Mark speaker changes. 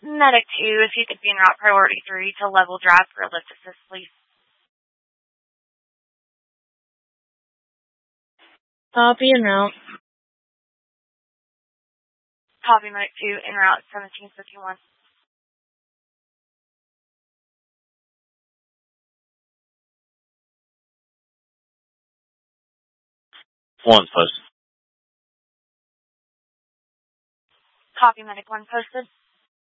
Speaker 1: Medic 2, if you could be en route priority 3 to level drive for a lift assist, please.
Speaker 2: Copy en route.
Speaker 1: Copy Medic 2, en route 1751.
Speaker 3: One's posted.
Speaker 1: Copy Medic 1 posted.